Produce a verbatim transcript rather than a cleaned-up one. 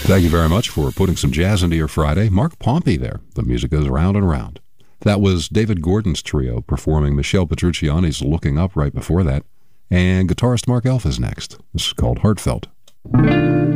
Thank you very much for putting some jazz into your Friday. Mark Pompey there. The music goes round and round. That was David Gordon's trio performing Michelle Petrucciani's Looking Up right before that. And guitarist Mark Elf is next. This is called Heartfelt.